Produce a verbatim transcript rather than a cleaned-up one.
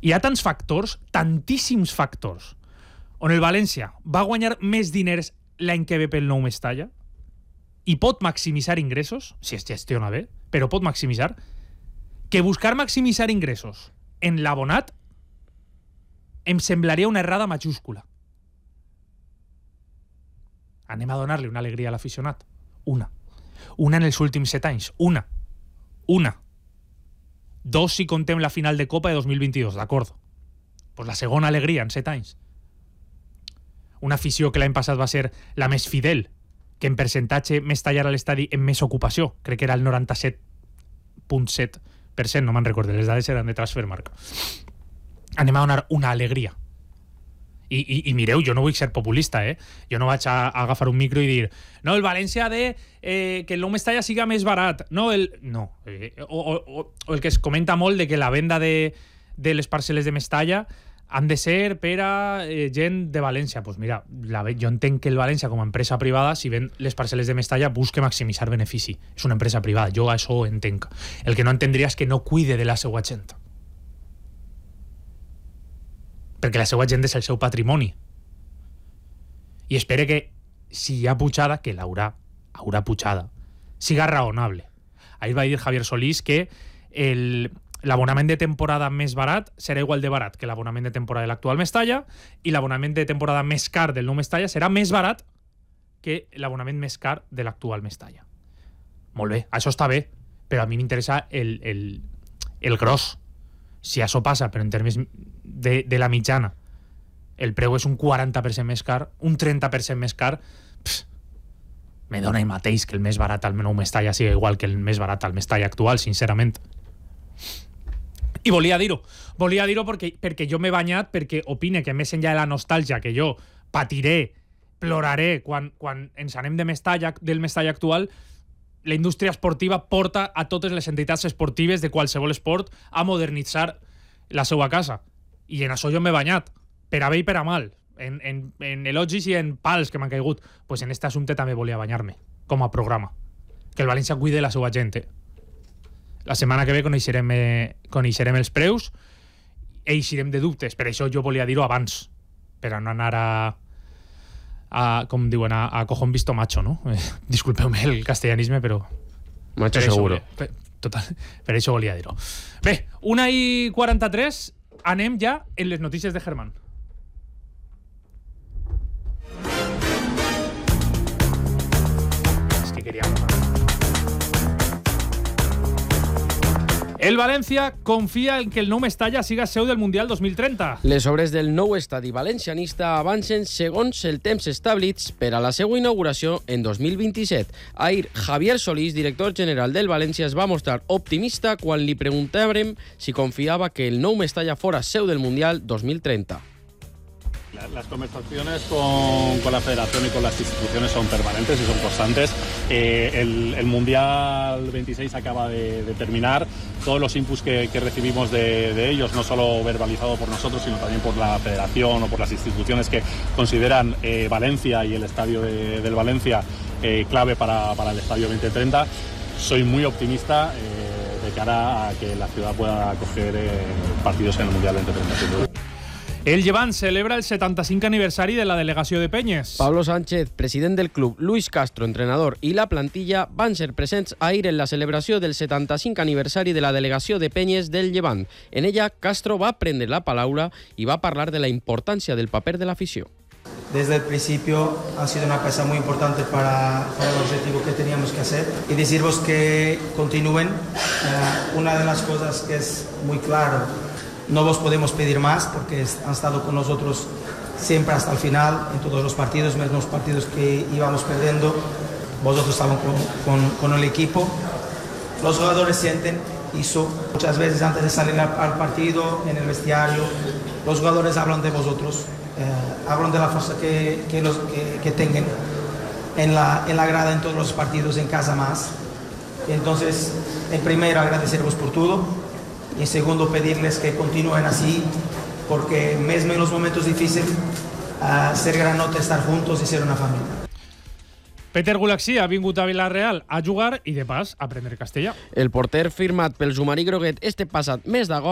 Hi ha tants factors, tantíssims factors, on el València va guanyar més diners l'any que ve pel nou Mestalla i pot maximitzar ingressos, si es gestiona bé, però pot maximitzar, que buscar maximitzar ingressos en l'abonat em semblaria una errada majúscula. Anem a donar-li una alegria a l'aficionat. Una. Una en els últims set anys. Una. Una. Dos si contem la final de Copa de dos mil vint-i-dos, d'acord? Pues la segona alegria en set anys. Una afició que l'any passat va ser la més fidel, que en percentatge més tallar a l'estadi en més ocupació. Crec que era el noranta-set coma set per cent, no me'n recordo, les dades eren de Transfermarkt. Anem a donar una alegria. I, i, i mireu, jo no vull ser populista, eh? Jo no vaig a, a agafar un micro i dir no, el València ha de eh, que el nou Mestalla siga més barat. No, el, no. Eh, o, o, o el que es comenta molt de que la venda de, de les parcel·les de Mestalla han de ser per a eh, gent de València. Pues mira, la, jo entenc que el València com a empresa privada, si ven les parcel·les de Mestalla, busque maximitzar benefici. És una empresa privada, jo això ho entenc. El que no entendria és que no cuide de la seva gent. Perquè la seva gent és el seu patrimoni. I espere que, si hi ha pujada, que l'haurà, haurà pujada, siga raonable. Ahir va dir Javier Solís que el, l'abonament de temporada més barat serà igual de barat que l'abonament de temporada de l'actual Mestalla i l'abonament de temporada més car del nou Mestalla serà més barat que l'abonament més car de l'actual Mestalla. Molt bé, això està bé, però a mi m'interessa el, el, el gros. Si això passa, però en termes de, de la mitjana, el preu és un quaranta per cent més car, un trenta per cent més car, pss, me dona el mateix que el més barat al nou Mestalla sigui igual que el més barat al Mestalla actual, sincerament. I volia dir-ho. Volia dir-ho perquè, perquè jo m'he banyat, perquè opine que més enllà de la nostàlgia que jo patiré, ploraré quan, quan ens anem de Mestalla, del Mestalla actual, la indústria esportiva porta a totes les entitats esportives de qualsevol esport a modernitzar la seva casa. I en això jo m'he banyat, per a bé i per a mal, en, en, en elogis i en pals que m'han caigut. Pues en aquest assumpte també volia banyar-me, com a programa. Que el València cuide la seva gent. Eh? La setmana que ve coneixerem, eh, coneixerem els preus i eixirem de dubtes. Per això jo volia dir-ho abans, per a no anar a... A, com diuen, a, a cojón visto macho, no? Eh, disculpeu-me el castellanisme, però... Macho seguro. Per, total, per això volia dir-ho. Bé, una i quaranta-tres, anem ja en les notícies de Germán. És que quería... El València confia en que el nou Mestalla siga seu del Mundial dos mil trenta. Les obres del nou estadi valencianista avancen segons el temps establits per a la seva inauguració en dos mil vint-i-set. Ahir, Javier Solís, director general del València, es va mostrar optimista quan li preguntàvem si confiava que el nou Mestalla fora seu del Mundial dos mil trenta. Las conversaciones con, con la Federación y con las instituciones son permanentes y son constantes. Eh, el, el Mundial veintiséis acaba de, de terminar. Todos los inputs que, que recibimos de, de ellos, no solo verbalizado por nosotros, sino también por la Federación o por las instituciones que consideran eh, Valencia y el estadio de, del Valencia eh, clave para, para el estadio veinte treinta. Soy muy optimista eh, de cara a que la ciudad pueda acoger eh, partidos en el Mundial veinte treinta. El Llevant celebra el setanta-cinquè aniversari de la delegació de Penyes. Pablo Sánchez, president del club, Luis Castro, entrenador, i la plantilla van ser presents ahir en la celebració del setanta-cinquè aniversari de la delegació de Penyes del Llevant. En ella, Castro va prendre la paraula i va parlar de la importància del paper de l'afició. Desde el principio ha sido una pieza muy importante para, para el objetivo que teníamos que hacer y deciros que continúen. Uh, una de las cosas que es muy claro, no vos podemos pedir más porque han estado con nosotros siempre hasta el final, en todos los partidos, menos los partidos que íbamos perdiendo. Vosotros estaban con, con, con el equipo. Los jugadores sienten eso. Muchas veces antes de salir al partido, en el vestiario, los jugadores hablan de vosotros, eh, hablan de la fuerza que, que, los, que, que tengan en la, en la grada, en todos los partidos, en casa más. Entonces, en primero, agradeceros por todo. Y en segundo, pedirles que continúen así, porque mesmo en los momentos difíciles, uh, ser granota, estar juntos y ser una familia. Peter Gulaxi ha vingut a Vila-real a jugar i, de pas, a aprendre castellà. El porter firmat pel submarí groguet este passat mes d'agost